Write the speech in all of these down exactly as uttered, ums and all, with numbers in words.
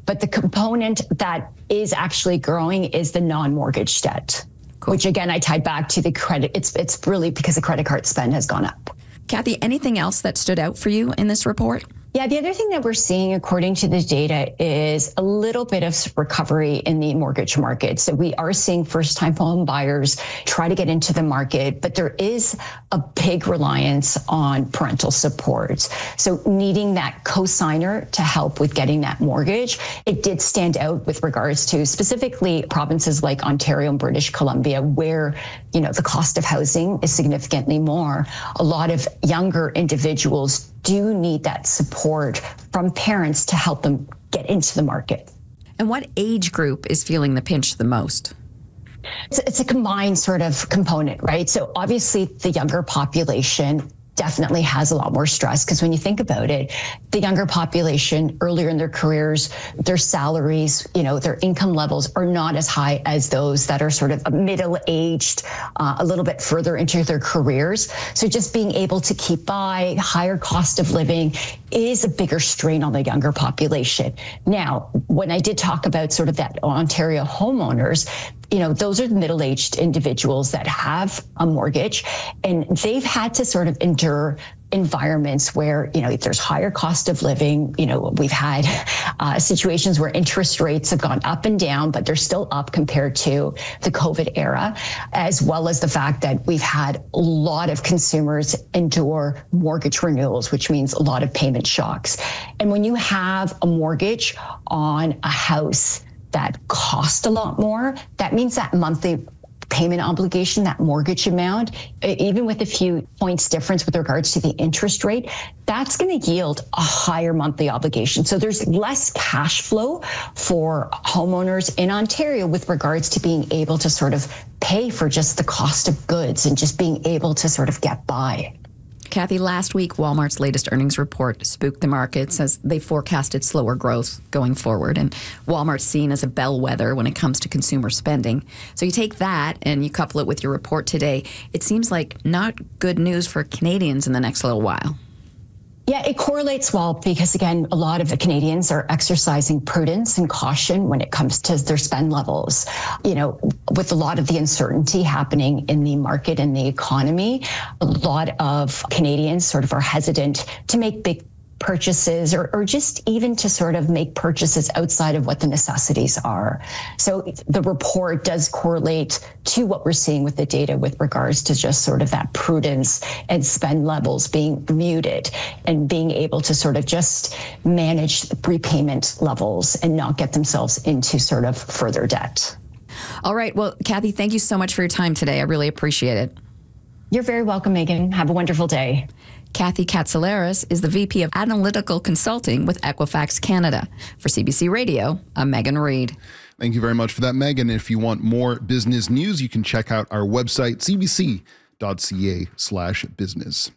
But the component that is actually growing is the non-mortgage debt, cool. Which again, I tied back to the credit. It's it's really because the credit card spend has gone up. Kathy, anything else that stood out for you in this report? Yeah, the other thing that we're seeing, according to the data, is a little bit of recovery in the mortgage market. So we are seeing first-time home buyers try to get into the market, but there is a big reliance on parental support. So needing that co-signer to help with getting that mortgage, it did stand out with regards to specifically provinces like Ontario and British Columbia, where, you know, the cost of housing is significantly more. A lot of younger individuals do need that support from parents to help them get into the market. And what age group is feeling the pinch the most? It's, it's a combined sort of component, right? So obviously the younger population definitely has a lot more stress, because when you think about it, the younger population earlier in their careers, their salaries, you know, their income levels are not as high as those that are sort of middle-aged, uh, a little bit further into their careers. So just being able to keep by, higher cost of living is a bigger strain on the younger population. Now, when I did talk about sort of that Ontario homeowners, you know, those are the middle-aged individuals that have a mortgage, and they've had to sort of endure environments where, you know, if there's higher cost of living, you know, we've had uh, situations where interest rates have gone up and down, but they're still up compared to the COVID era, as well as the fact that we've had a lot of consumers endure mortgage renewals, which means a lot of payment shocks. And when you have a mortgage on a house that cost a lot more, that means that monthly payment obligation, that mortgage amount, even with a few points difference with regards to the interest rate, that's going to yield a higher monthly obligation. So there's less cash flow for homeowners in Ontario with regards to being able to sort of pay for just the cost of goods and just being able to sort of get by. Kathy, last week, Walmart's latest earnings report spooked the markets as they forecasted slower growth going forward. And Walmart's seen as a bellwether when it comes to consumer spending. So you take that and you couple it with your report today. It seems like not good news for Canadians in the next little while. Yeah, it correlates well because, again, a lot of the Canadians are exercising prudence and caution when it comes to their spend levels. You know, with a lot of the uncertainty happening in the market and the economy, a lot of Canadians sort of are hesitant to make big purchases or, or just even to sort of make purchases outside of what the necessities are. So the report does correlate to what we're seeing with the data with regards to just sort of that prudence and spend levels being muted and being able to sort of just manage repayment levels and not get themselves into sort of further debt. All right. Well, Kathy, thank you so much for your time today. I really appreciate it. You're very welcome, Megan. Have a wonderful day. Kathy Katsouleris is the V P of Analytical Consulting with Equifax Canada. For C B C Radio, I'm Megan Reid. Thank you very much for that, Megan. If you want more business news, you can check out our website, c b c dot c a slash business.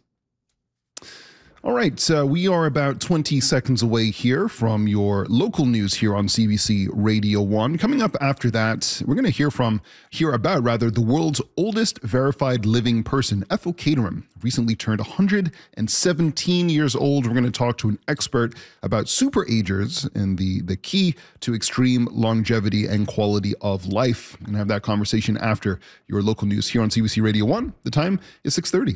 All right, uh, we are about twenty seconds away here from your local news here on C B C Radio one. Coming up after that, we're going to hear from, hear about rather, the world's oldest verified living person. Ethel Caterham recently turned one hundred seventeen years old. We're going to talk to an expert about superagers and the, the key to extreme longevity and quality of life. We're going to have that conversation after your local news here on C B C Radio one. The time is six thirty.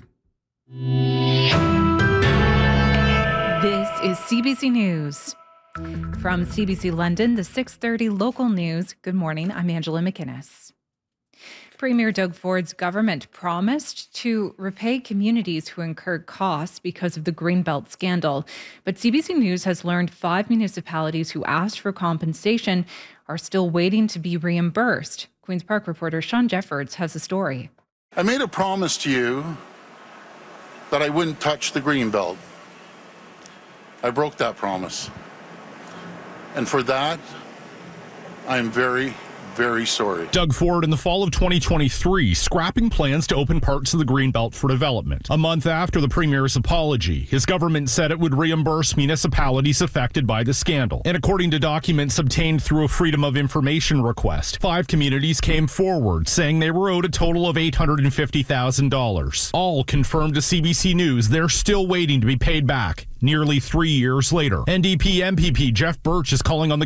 This is C B C News. From C B C London, the six thirty local news. Good morning, I'm Angela McInnes. Premier Doug Ford's government promised to repay communities who incurred costs because of the Greenbelt scandal. But C B C News has learned five municipalities who asked for compensation are still waiting to be reimbursed. Queen's Park reporter Sean Jeffords has the story. I made a promise to you that I wouldn't touch the Greenbelt. I broke that promise. And for that, I'm very, very sorry. Doug Ford in the fall of twenty twenty-three, scrapping plans to open parts of the Greenbelt for development. A month after the premier's apology, his government said it would reimburse municipalities affected by the scandal. And according to documents obtained through a Freedom of Information request, five communities came forward saying they were owed a total of eight hundred fifty thousand dollars. All confirmed to C B C News they're still waiting to be paid back nearly three years later. N D P M P P Jeff Birch is calling on the